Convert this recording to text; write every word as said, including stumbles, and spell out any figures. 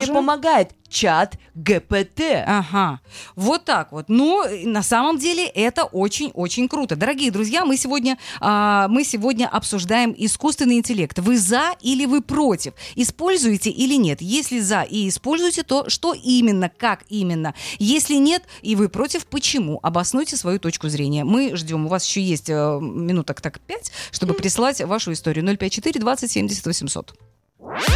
помогает чат джи пи ти. Ага, вот так вот. Ну, на самом деле это очень-очень круто. Дорогие друзья, мы сегодня, а, мы сегодня обсуждаем искусственный интеллект. Вы за или вы против? Используете или нет? Если за и используете, то что именно, как именно? Если нет и вы против, почему? Обоснуйте свою точку зрения. Мы ждем. У вас еще есть э, минуток так пять, чтобы прислать вашу историю. ноль пять четыре двадцать семьдесят восемьсот.